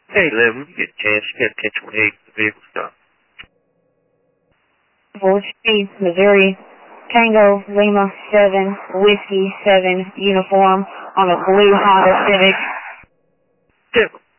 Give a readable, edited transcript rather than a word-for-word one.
Hey, Liv, when you get a chance, you got attention when the vehicle stop. Fort Speed, Missouri, Tango Lima 7, Whiskey 7, uniform on a blue Honda Civic. Tip.